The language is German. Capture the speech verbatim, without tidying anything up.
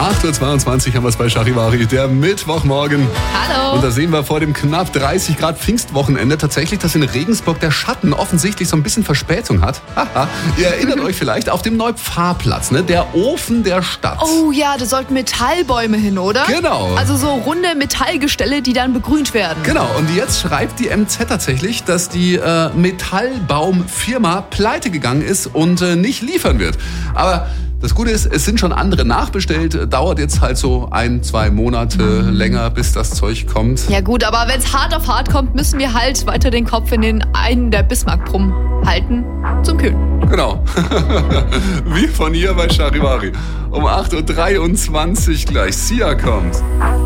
acht Uhr zweiundzwanzig haben wir es bei Charivari, der Mittwochmorgen. Hallo. Und da sehen wir vor dem knapp dreißig Grad Pfingstwochenende tatsächlich, dass in Regensburg der Schatten offensichtlich so ein bisschen Verspätung hat. Haha. Ihr erinnert euch vielleicht auf dem Neupfarrplatz, ne? Der Ofen der Stadt. Oh ja, da sollten Metallbäume hin, oder? Genau. Also so runde Metallgestelle, die dann begrünt werden. Genau, und jetzt schreibt die M Z tatsächlich, dass die äh, Metallbaumfirma pleite gegangen ist und äh, nicht liefern wird. Aber das Gute ist, es sind schon andere nachbestellt. Dauert jetzt halt so ein, zwei Monate länger, bis das Zeug kommt. Ja gut, aber wenn es hart auf hart kommt, müssen wir halt weiter den Kopf in den einen der Bismarck-Brumm halten zum Kühlen. Genau. Wie von hier bei Charivari. Um acht Uhr dreiundzwanzig gleich. Sia kommt.